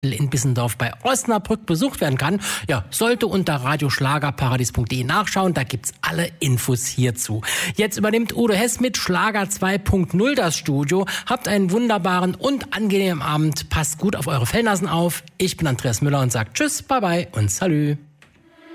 in Bissendorf bei Osnabrück besucht werden kann, ja, sollte unter radioschlagerparadies.de nachschauen, da gibt's alle Infos hierzu. Jetzt übernimmt Udo Hess mit Schlager 2.0 das Studio. Habt einen wunderbaren und angenehmen Abend, passt gut auf eure Fellnasen auf. Ich bin Andreas Müller und sag Tschüss, bye bye und Salü.